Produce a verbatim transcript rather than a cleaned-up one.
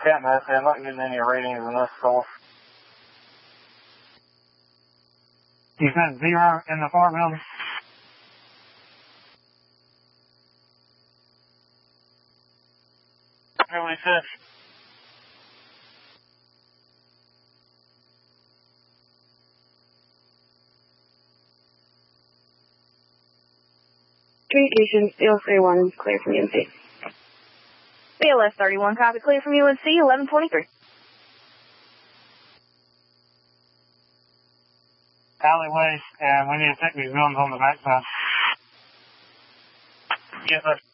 Yeah, man, I'm not getting any ratings in this call. You said zero in the far building? Really fish. Communications, B L S thirty-one, clear from U N C. B L S thirty-one, copy, clear from U N C, eleven twenty-three. Alleyways, and we need to check these buildings on the backside. Yes, sir.